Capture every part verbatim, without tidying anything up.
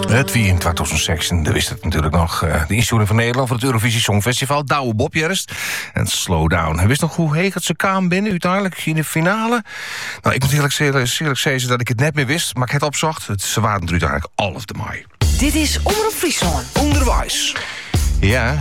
Het wie in tweeduizend zestien, dat wist het natuurlijk nog. Uh, de insturing van Nederland voor het Eurovisie Songfestival. Douwe Bob Jerst en Slow Down. Hij wist nog hoe heet het ze kwam binnen uiteindelijk in de finale. Nou, ik moet eerlijk, eerlijk, eerlijk zeggen dat ik het net meer wist, maar ik heb het opzocht. Het, ze waren er uiteindelijk half de mei. Dit is Omroep Friesland. Onderwijs. Ja...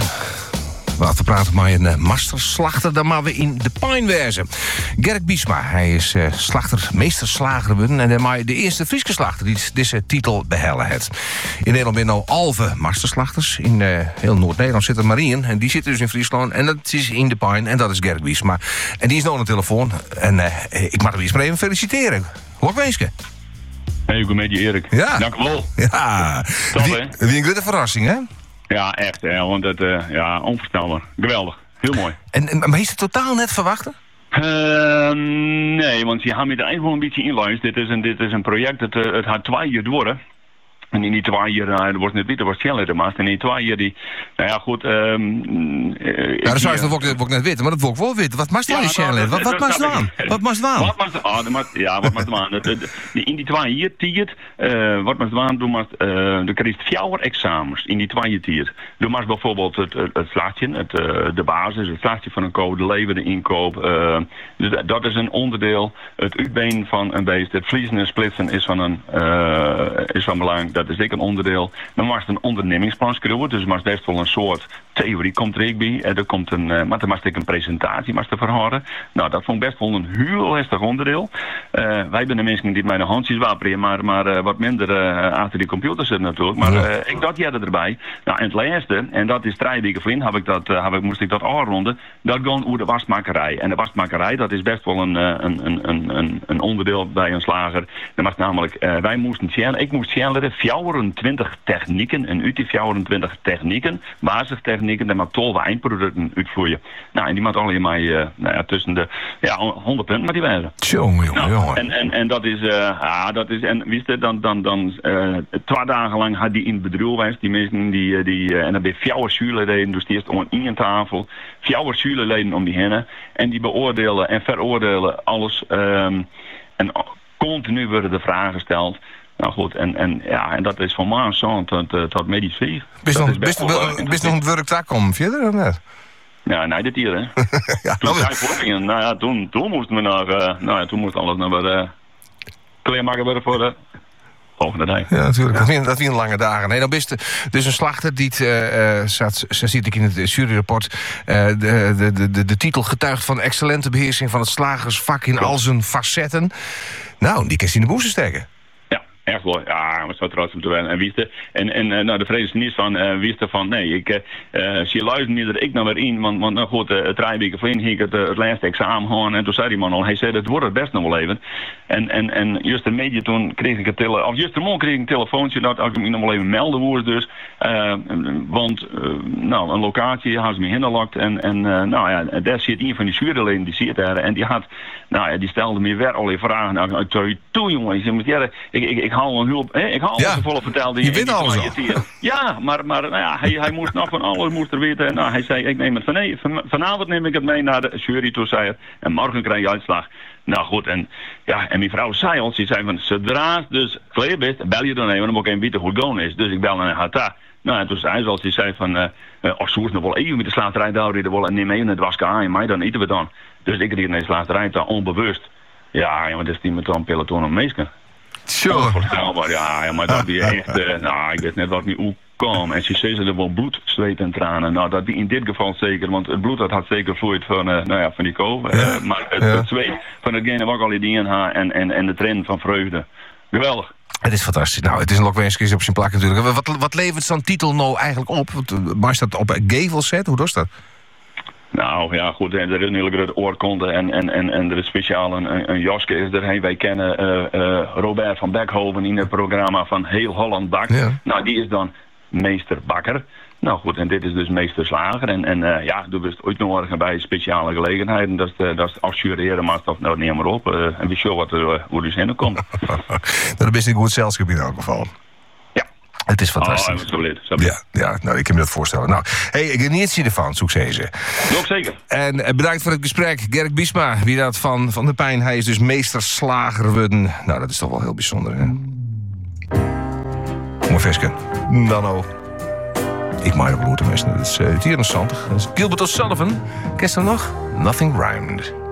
We praten maar een uh, masterslachter, dan maar we in de pijn wezen. Gerk Biesma, hij is uh, slachter, meesterslager en dan maar de eerste Frieske slachter die deze titel behellen heeft. In Nederland ben je nou alve masterslachters. In uh, heel Noord-Nederland zit er maar in. En die zitten dus in Friesland en dat is in de pijn en dat is Gerk Biesma. En die is nou aan de telefoon en uh, ik mag hem eerst maar even feliciteren. Hoor weeske. Hey, goed met je Erik. Ja. Dank u wel. Ja. Top, wie, hè? wie een grote verrassing, hè? Ja, echt, hè, want het, uh, ja, onvoorstelbaar. Geweldig. Heel mooi. En, en, maar is het totaal net verwachten? Uh, nee, want je gaat met eind wel een beetje inluisteren. Dit is een, dit is een project, het, het gaat twee jaar door. En in die twee jaar, nou, dat wordt niet weten, dat wordt sneller maar. En in die twee jaar, die, nou ja, goed. Um, uh, ja, dat zou je ook, ook net weten, maar dat wil ik wel weten. Wat was dan die sneller? Wat, wat was het aan? Wat was het aan? Wat was het aan? Ja, wat was het aan? In die twee jaar, tiert, uh, wat was het aan? Toen was uh, er kreeg vier examens in die twee jaar tiert. Toen was bijvoorbeeld het, het, het slaatje, het, uh, de basis, het slaatje van een code, de leven, de inkoop. Uh, dus dat is een onderdeel. Het uitbeen van een beest, het vliezen en splitsen is van een uh, is van belang. Dat is zeker een onderdeel. Dan was het een ondernemingsplan schreeuwen, dus maar best wel een soort theorie komt er ook bij. Er komt een, uh, maar er was een presentatie maar te verhouden. Nou, dat vond ik best wel een heel lastig onderdeel. Uh, wij zijn de mensen die mijn handjes wapperen, maar, maar uh, wat minder uh, achter die computer zitten natuurlijk. Maar uh, ik dacht jij erbij. Nou, en het laatste, en dat is drie weken geleden, heb ik dat, uh, heb ik, moest ik dat afronden. Dat gewoon over de wasmakerij. En de wasmakerij, dat is best wel een, uh, een, een, een, een onderdeel bij een slager. Dat was namelijk, uh, wij moesten sjellen, ik moest sjelleren vierentwintig technieken, en uit die vierentwintig technieken, basistechnieken, daar mag twaalf eindproducten uitvloeien. Nou, en die mag alleen maar uh, nou ja, tussen de ja, honderd punten maar die waren. Jongen, jongen, jongen. En, en, en dat is, uh, ja, dat is, en wist je, dan, dan, dan uh, twee dagen lang had die in het bedrijf geweest, die mensen, die, die, uh, en dan ben je vier zuurleden, dus die eerst om een tafel, vier zuurleden om die heen, en die beoordelen en veroordelen alles, um, en continu worden de vragen gesteld. Nou goed, en, en, ja, en dat is van maand zo tot, uh, tot medisch vier. Bist nog, best best wel, nog een werktaak komen verder of net? Ja, nee, dit hier, hè. ja, toen, nou, nou ja, toen, toen moesten we naar, uh, nou ja, toen moest alles naar weer, uh, kleermaken worden voor de volgende dag. Ja, natuurlijk. Ja. Dat waren dat een lange dagen. Nee, dan bist dus een slachter die het, uh, zat, zo ziet ik in het juryrapport, uh, de, de, de, de, de titel getuigt van excellente beheersing van het slagersvak in al zijn facetten. Nou, die kan je in de boezem steken. Echt wel, ja, maar zo trots om te zijn. En wist er, en, en uh, nou, de vredesminister van uh, wist er van, nee, ik uh, zie luisteren niet dat ik nou weer in, want, want nou goed, uh, het drie weken voor in ging ik het, uh, het laatste examen gewoon, en toen zei die man al, hij zei, het wordt het best nog wel even. En, en, en juist de media toen kreeg ik een tele, of juist de morgen kreeg ik een telefoontje dat ik hem nog wel even melden moest dus, uh, want, uh, nou, een locatie, hadden ze me hinderlokt, en, en uh, nou ja, daar zit een van die juryleden, die zit daar, en die had, nou ja, die stelde me weer allerlei vragen, nou, ik zei, toe jongen, ik zei, ik, ik, ik haal een hulp, hè? Ik haal alles ja. volle vertelde. Je wint alles al. Ja, maar, maar nou ja, hij, hij moest nog van alles moest er weten. Nou, hij zei, ik neem het van, nee, van, vanavond neem ik het mee naar de jury toe, zei hij. En morgen krijg je uitslag. Nou goed, en ja, en mijn vrouw zei ons, die zei van, zodra het dus klaar bent, bel je dan even, dan moet ik even weten hoe het gaan is. Dus ik bel naar Hata. Nou, en toen zei ze, die zei van, uh, uh, als ze nog wel even met de slaterij daar en neem even het wasken aan, maar dan eten we dan. Dus ik reed naar de slaterij daar onbewust. Ja, ja, maar dat is die met zo'n peloton om meesken. Sure. Ja, ja, maar dat die echt, uh, nou, ik weet net wat niet hoe kwam. En ze zei ze er wel bloed, zweet en tranen. Nou, dat die in dit geval zeker, want het bloed dat had zeker vloeid van, uh, nou ja, van die koof. Uh, ja. Maar het, ja. het zweet van hetgene wat al die in haar en, en, en de trend van vreugde. Geweldig. Het is fantastisch. Nou, het is een lokwenskis op zijn plak natuurlijk. Wat, wat levert zo'n titel nou eigenlijk op? Maar is dat op een gevel set? Hoe doet dat? Nou ja, goed, er is natuurlijk het oorkonde en, en, en, en er is speciaal een, een Joske is er. Wij kennen uh, uh, Robert van Beckhoven in het programma van Heel Holland Bakt. Ja. Nou, die is dan meester bakker. Nou goed, en dit is dus meester slager. En, en uh, ja, du bent ooit nog bij speciale gelegenheden. Dat is, uh, dat is als jureren, maar dat nou neem maar op. Uh, en we zien wat er, uh, hoe er zin komt. Dat is een goed zelfschap in elk geval. Het is fantastisch. Oh, absoluut. Ja, ja, nou, ik kan me dat voorstellen. Nou, hey, ik geniet je ervan, zou ik zeggen. Nog zeker. En uh, bedankt voor het gesprek. Gerk Biesma, wie dat van, van de pijn. Hij is dus meester slager worden. Nou, dat is toch wel heel bijzonder, hè? een versken. Dan ook. Ik maak de bloed tenminste. Dat is uh, het hier interessant. Gilbert O'Sullivan. Ken je hem nog? Nothing Rhymed.